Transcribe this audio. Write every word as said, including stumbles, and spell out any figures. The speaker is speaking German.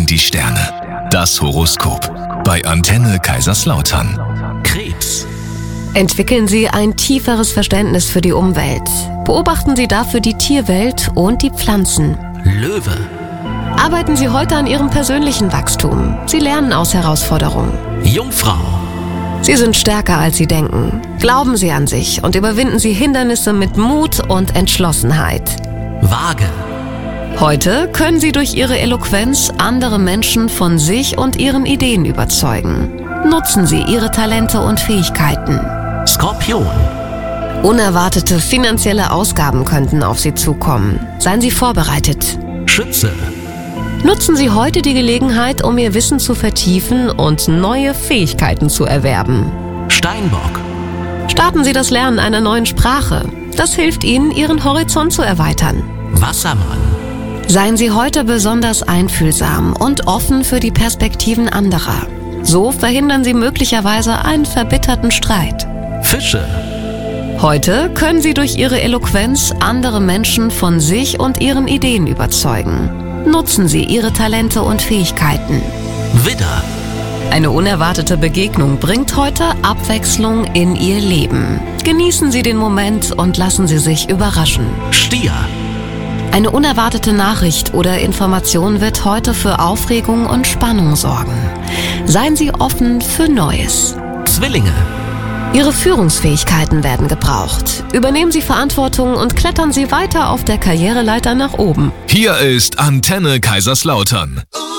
sagen die Sterne. Das Horoskop bei Antenne Kaiserslautern. Krebs. Entwickeln Sie ein tieferes Verständnis für die Umwelt. Beobachten Sie dafür die Tierwelt und die Pflanzen. Löwe. Arbeiten Sie heute an Ihrem persönlichen Wachstum. Sie lernen aus Herausforderungen. Jungfrau. Sie sind stärker, als Sie denken. Glauben Sie an sich und überwinden Sie Hindernisse mit Mut und Entschlossenheit. Waage. Heute können Sie durch Ihre Eloquenz andere Menschen von sich und Ihren Ideen überzeugen. Nutzen Sie Ihre Talente und Fähigkeiten. Skorpion. Unerwartete finanzielle Ausgaben könnten auf Sie zukommen. Seien Sie vorbereitet. Schütze. Nutzen Sie heute die Gelegenheit, um Ihr Wissen zu vertiefen und neue Fähigkeiten zu erwerben. Steinbock. Starten Sie das Lernen einer neuen Sprache. Das hilft Ihnen, Ihren Horizont zu erweitern. Wassermann. Seien Sie heute besonders einfühlsam und offen für die Perspektiven anderer. So verhindern Sie möglicherweise einen verbitterten Streit. Fische. Heute können Sie durch Ihre Eloquenz andere Menschen von sich und Ihren Ideen überzeugen. Nutzen Sie Ihre Talente und Fähigkeiten. Widder. Eine unerwartete Begegnung bringt heute Abwechslung in Ihr Leben. Genießen Sie den Moment und lassen Sie sich überraschen. Stier. Eine unerwartete Nachricht oder Information wird heute für Aufregung und Spannung sorgen. Seien Sie offen für Neues. Zwillinge. Ihre Führungsfähigkeiten werden gebraucht. Übernehmen Sie Verantwortung und klettern Sie weiter auf der Karriereleiter nach oben. Hier ist Antenne Kaiserslautern.